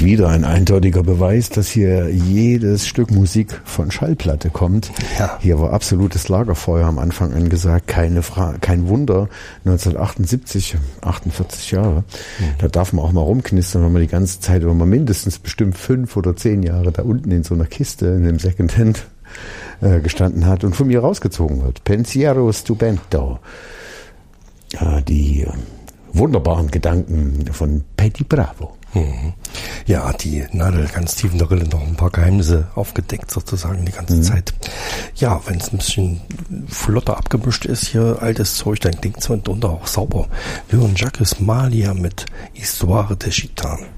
wieder ein eindeutiger Beweis, dass hier jedes Stück Musik von Schallplatte kommt. Ja. Hier war absolutes Lagerfeuer am Anfang angesagt, kein Wunder. 1978, 48 Jahre, da darf man auch mal rumknistern, wenn man die ganze Zeit, wenn man mindestens bestimmt 5 oder 10 Jahre da unten in so einer Kiste, in einem Secondhand gestanden hat und von mir rausgezogen wird. Pensiero stupendo. Die wunderbaren Gedanken von Petty Bravo. Ja, die Nadel ganz tief in der Rille, noch ein paar Geheimnisse aufgedeckt sozusagen die ganze Zeit. Ja, wenn es ein bisschen flotter abgemischt ist, hier altes Zeug, dann klingt es mitunter auch sauber. Wir hören Jacques Malia mit Histoire de Gitane.